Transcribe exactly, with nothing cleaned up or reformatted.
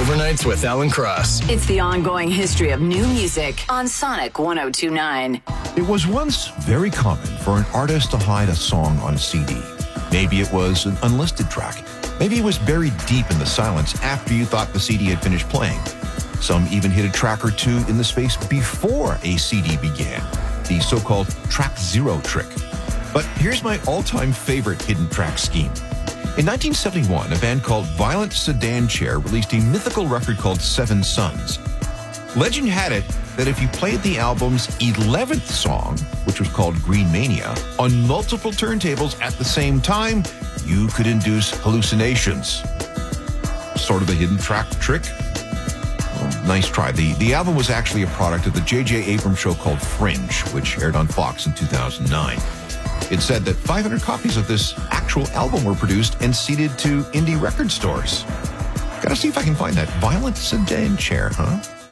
Overnights with Alan Cross. It's the ongoing history of new music on Sonic one oh two point nine. It was once very common for an artist to hide a song on C D. Maybe it was an unlisted track. Maybe it was buried deep in the silence after you thought the C D had finished playing. Some even hid a track or two in the space before a C D began, the so-called track zero trick. But here's my all-time favorite hidden track scheme. In nineteen seventy-one, a band called Violent Sedan Chair released a mythical record called Seven Suns. Legend had it that if you played the album's eleventh song, which was called Green Mania, on multiple turntables at the same time, you could induce hallucinations. Sort of a hidden track trick? Well, nice try. The, the album was actually a product of the J J Abrams show called Fringe, which aired on Fox in two thousand nine. It said that five hundred copies of this actual album were produced and seeded to indie record stores. Gotta see if I can find that Violent Sedan Chair, huh?